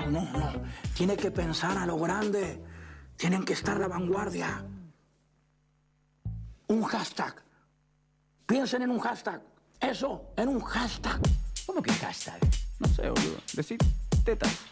no. Tiene que pensar a lo grande. Tienen que estar a la vanguardia. Un hashtag. Piensen en un hashtag. Eso, en un hashtag. ¿Cómo que hashtag? No sé, boludo. Decí tetas.